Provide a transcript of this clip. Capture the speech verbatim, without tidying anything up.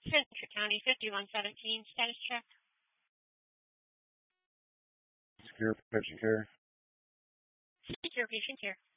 Central County fifty-one seventeen, status check. Secure patient care. Secure patient care.